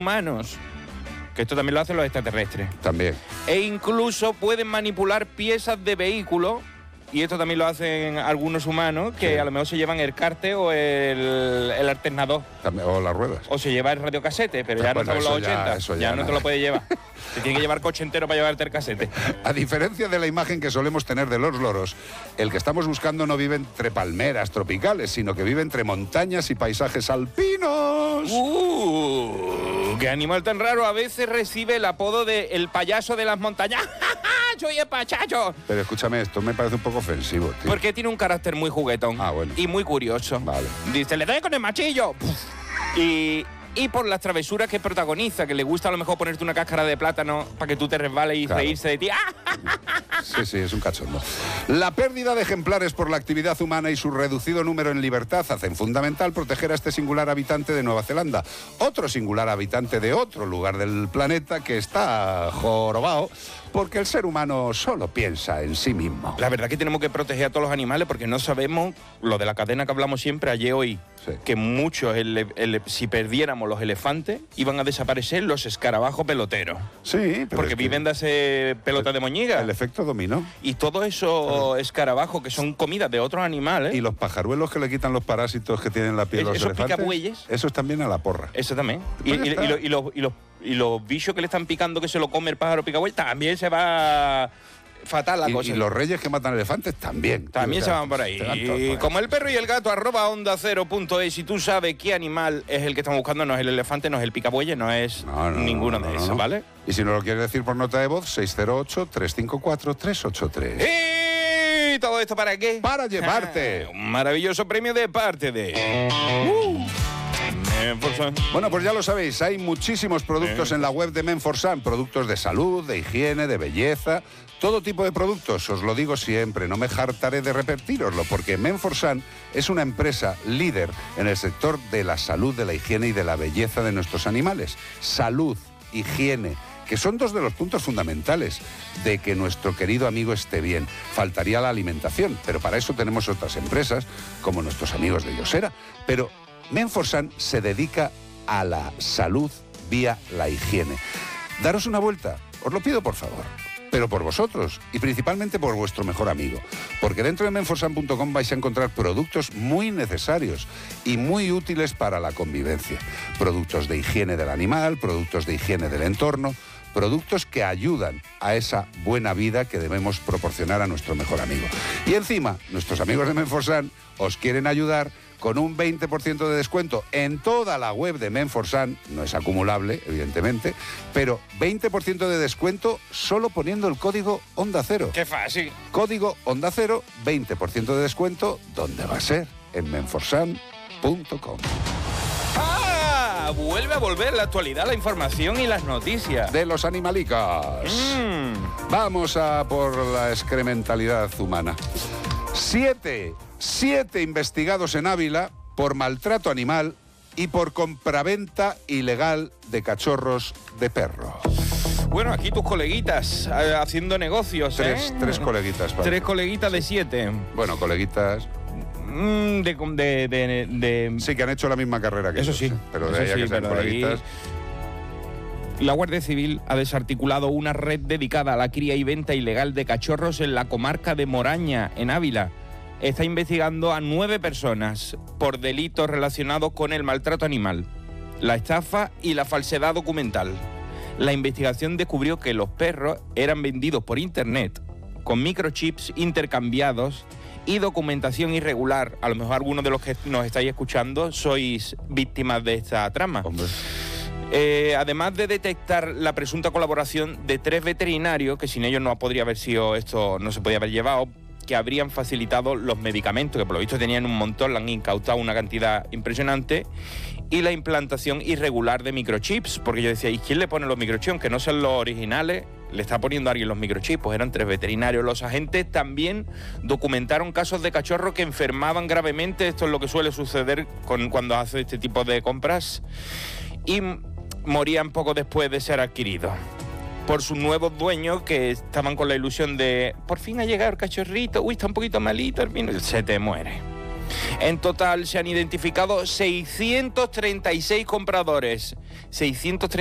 humanos, que esto también lo hacen los extraterrestres. También. E incluso pueden manipular piezas de vehículos, y esto también lo hacen algunos humanos, que a lo mejor se llevan el cárter o el alternador. También, o las ruedas. O se lleva el radiocasete, pero ya no estamos en los 80. Ya no te lo puedes llevar. Te tiene que llevar coche entero para llevarte el casete. A diferencia de la imagen que solemos tener de los loros, el que estamos buscando no vive entre palmeras tropicales, sino que vive entre montañas y paisajes alpinos. ¡Qué animal tan raro! A veces recibe el apodo de el payaso de las montañas. ¡Soy el pachacho! Pero escúchame, esto me parece un poco ofensivo, tío. Porque tiene un carácter muy juguetón. Bueno. Y muy curioso. Vale. Dice, le doy con el machillo. Y por las travesuras que protagoniza, que le gusta a lo mejor ponerte una cáscara de plátano para que tú te resbales y reírse de ti. Sí, es un cachondo. La pérdida de ejemplares por la actividad humana y su reducido número en libertad hacen fundamental proteger a este singular habitante de Nueva Zelanda. Otro singular habitante de otro lugar del planeta que está jorobado porque el ser humano solo piensa en sí mismo. La verdad que tenemos que proteger a todos los animales porque no sabemos, lo de la cadena que hablamos siempre ayer hoy, que muchos, si perdiéramos los elefantes, iban a desaparecer los escarabajos peloteros. Sí, pero porque viven de hacer pelotas de moñiga. El efecto dominó. Y todos esos escarabajos que son comidas de otros animales. Y los pajaruelos que le quitan los parásitos que tienen la piel los elefantes. Esos picabueyes. Esos también a la porra. Eso también. Y los bichos que le están picando que se lo come el pájaro picabuey, también se va fatal la cosa. Y los reyes que matan elefantes también. También se van por ahí. Y como el perro y el gato, @onda0.es. Si tú sabes qué animal es el que estamos buscando, no es el elefante, no es el picabuey, no es ninguno de esos, ¿vale? Y si no lo quieres decir por nota de voz, 608-354-383. ¿Y todo esto para qué? Para llevarte un maravilloso premio de parte de... Bueno, pues ya lo sabéis, hay muchísimos productos en la web de Men4Sun, productos de salud, de higiene, de belleza, todo tipo de productos, os lo digo siempre, no me hartaré de repetíroslo, porque Men4Sun es una empresa líder en el sector de la salud, de la higiene y de la belleza de nuestros animales. Salud, higiene, que son dos de los puntos fundamentales de que nuestro querido amigo esté bien. Faltaría la alimentación, pero para eso tenemos otras empresas, como nuestros amigos de Yosera, pero Men4Sun se dedica a la salud vía la higiene. Daros una vuelta, os lo pido por favor, pero por vosotros y principalmente por vuestro mejor amigo, porque dentro de Men4Sun.com vais a encontrar productos muy necesarios y muy útiles para la convivencia. Productos de higiene del animal, productos de higiene del entorno, productos que ayudan a esa buena vida que debemos proporcionar a nuestro mejor amigo. Y encima, nuestros amigos de Men4Sun os quieren ayudar con un 20% de descuento en toda la web de Men4Sun, no es acumulable, evidentemente, pero 20% de descuento solo poniendo el código Onda Cero. ¡Qué fácil! Código Onda Cero, 20% de descuento, ¿dónde va a ser? En Men4Sun.com. Vuelve a volver la actualidad, la información y las noticias. De los animalicas. Vamos a por la excrementalidad humana. 7 investigados en Ávila por maltrato animal y por compraventa ilegal de cachorros de perro. Bueno, aquí tus coleguitas haciendo negocios, Tres coleguitas. Padre. 3 coleguitas de 7. Bueno, coleguitas... Sí, que han hecho la misma carrera que eso ellos, sí. Pero de ahí a que sean coleguitas... La Guardia Civil ha desarticulado una red dedicada a la cría y venta ilegal de cachorros en la comarca de Moraña, en Ávila. Está investigando a 9 personas por delitos relacionados con el maltrato animal, la estafa y la falsedad documental. La investigación descubrió que los perros eran vendidos por internet con microchips intercambiados y documentación irregular. A lo mejor algunos de los que nos estáis escuchando sois víctimas de esta trama. Hombre. Además de detectar la presunta colaboración de 3 veterinarios, que sin ellos no podría haber sido esto, no se podía haber llevado, que habrían facilitado los medicamentos, que por lo visto tenían un montón, le han incautado una cantidad impresionante, y la implantación irregular de microchips, porque yo decía, ¿y quién le pone los microchips? Que no son los originales, le está poniendo a alguien los microchips, pues eran 3 veterinarios. Los agentes también documentaron casos de cachorros que enfermaban gravemente, esto es lo que suele suceder cuando hace este tipo de compras, y morían poco después de ser adquiridos por sus nuevos dueños, que estaban con la ilusión de por fin ha llegado el cachorrito, uy, está un poquito malito, se te muere. En total se han identificado 636 compradores.